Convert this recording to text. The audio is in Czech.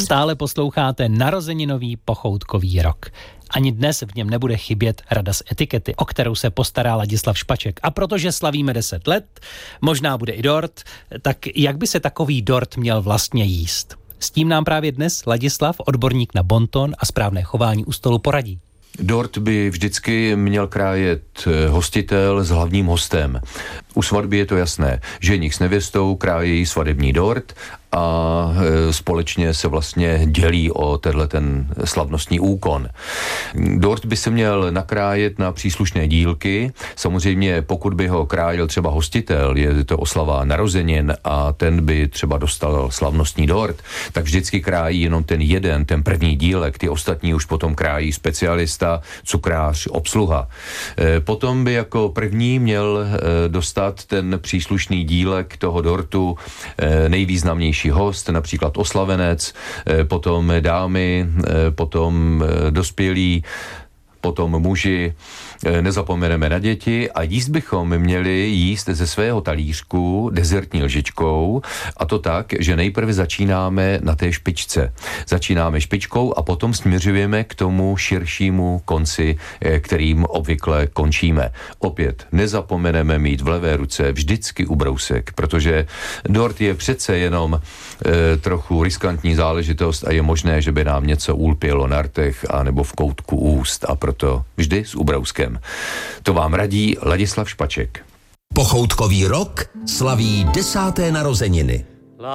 Stále posloucháte narozeninový pochoutkový rok. Ani dnes v něm nebude chybět rada z etikety, o kterou se postará Ladislav Špaček. A protože slavíme 10 let, možná bude i dort, tak jak by se takový dort měl vlastně jíst? S tím nám právě dnes Ladislav, odborník na bonton a správné chování u stolu, poradí. Dort by vždycky měl krájet hostitel s hlavním hostem. U svatby je to jasné. Ženich s nevěstou krájí svatební dort a společně se vlastně dělí o ten slavnostní úkon. Dort by se měl nakrájet na příslušné dílky. Samozřejmě pokud by ho krájel třeba hostitel, je to oslava narozenin a ten by třeba dostal slavnostní dort, tak vždycky krájí jenom ten první dílek, ty ostatní už potom krájí specialista, cukrář, obsluha. Potom by jako první měl dostat ten příslušný dílek toho dortu nejvýznamnější host, například oslavenec, potom dámy, potom dospělí, potom muži, nezapomeneme na děti a jíst bychom měli jíst ze svého talířku dezertní lžičkou a to tak, že nejprve začínáme na té špičce. Začínáme špičkou a potom směřujeme k tomu širšímu konci, kterým obvykle končíme. Opět nezapomeneme mít v levé ruce vždycky ubrousek, protože dort je přece jenom trochu riskantní záležitost a je možné, že by nám něco ulpělo na rtech a nebo v koutku úst a proto vždy s ubrouskem. To vám radí Ladislav Špaček. Pochoutkový rok slaví 10. narozeniny.